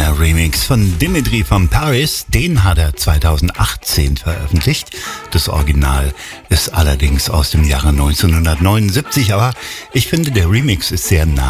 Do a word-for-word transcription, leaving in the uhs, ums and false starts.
schöner Remix von Dimitri von Paris. Den hat er zweitausendachtzehn veröffentlicht. Das Original ist allerdings aus dem Jahre neunzehnhundertneunundsiebzig, aber ich finde, der Remix ist sehr nah